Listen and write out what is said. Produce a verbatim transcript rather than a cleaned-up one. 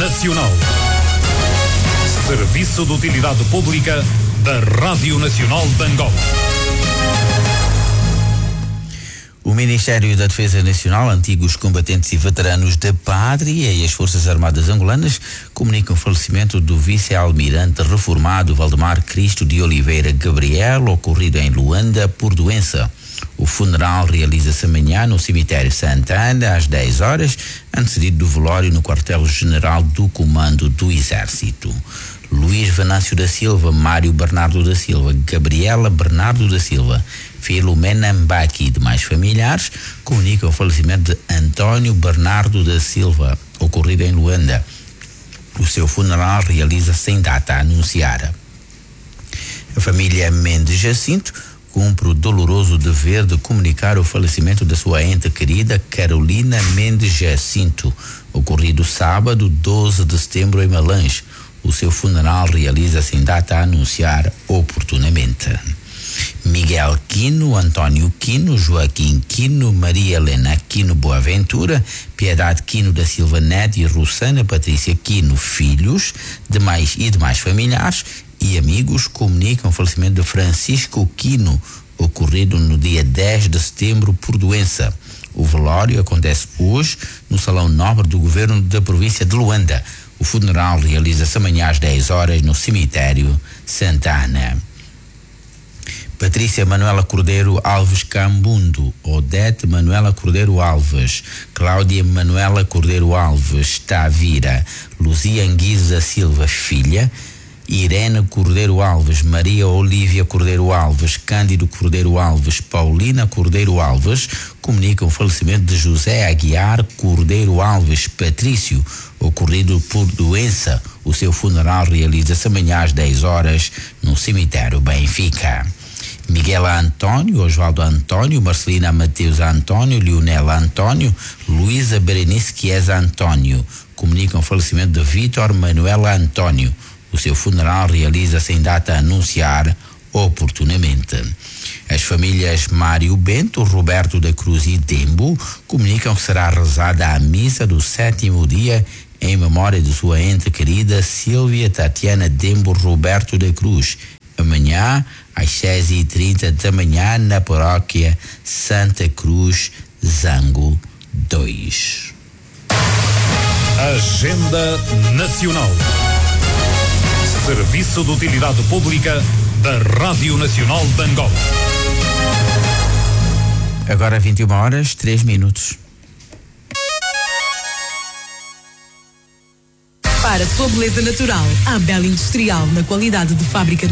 Nacional. Serviço de Utilidade Pública da Rádio Nacional de Angola. O Ministério da Defesa Nacional, antigos combatentes e veteranos da Pátria e as Forças Armadas Angolanas comunicam o falecimento do vice-almirante reformado Valdemar Cristo de Oliveira Gabriel, ocorrido em Luanda por doença. O funeral realiza-se amanhã no cemitério Santa Ana, às dez horas, antecedido do velório no quartel-general do Comando do Exército. Luís Venâncio da Silva, Mário Bernardo da Silva, Gabriela Bernardo da Silva, Filomena Mbaki e demais familiares comunicam o falecimento de António Bernardo da Silva, ocorrido em Luanda. O seu funeral realiza-se sem data a anunciar. A família Mendes Jacinto cumpre o doloroso dever de comunicar o falecimento da sua ente querida Carolina Mendes Jacinto, ocorrido sábado doze de setembro em Malange. O seu funeral realiza-se em data a anunciar oportunamente. Miguel Quino, Antônio Quino, Joaquim Quino, Maria Helena Quino Boaventura, Piedade Quino da Silva Neto e Rossana Patrícia Quino, filhos, demais e demais familiares e amigos comunicam o falecimento de Francisco Quino, ocorrido no dia dez de setembro por doença. O velório acontece hoje no Salão Nobre do Governo da província de Luanda. O funeral realiza-se amanhã às dez horas no cemitério Santa Ana. Patrícia Manuela Cordeiro Alves Cambundo, Odete Manuela Cordeiro Alves, Cláudia Manuela Cordeiro Alves Tavira, Luzia Anguisa Silva Filha, Irene Cordeiro Alves, Maria Olívia Cordeiro Alves, Cândido Cordeiro Alves, Paulina Cordeiro Alves, comunicam o falecimento de José Aguiar Cordeiro Alves Patrício, ocorrido por doença. O seu funeral realiza-se amanhã às dez horas no cemitério Benfica. Miguel Antônio, Osvaldo Antônio, Marcelina Mateus Antônio, Leonela Antônio, Luísa Berenice Chiesa Antônio comunicam o falecimento de Vítor Manuela Antônio. O seu funeral realiza-se em data a anunciar oportunamente. As famílias Mário Bento, Roberto da Cruz e Dembo comunicam que será rezada a missa do sétimo dia em memória de sua ente querida Silvia Tatiana Dembo Roberto da Cruz, amanhã às seis e trinta da manhã na paróquia Santa Cruz, Zango dois. Agenda Nacional. Serviço de Utilidade Pública da Rádio Nacional de Angola. Agora vinte e uma horas, três minutos. Para a sua beleza natural, a Bela Industrial, na qualidade de fábrica